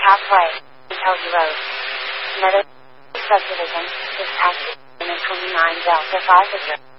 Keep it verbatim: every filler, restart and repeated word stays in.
halfway, until he wrote, Meadow subdivision is active in twenty-nine Delta Positive.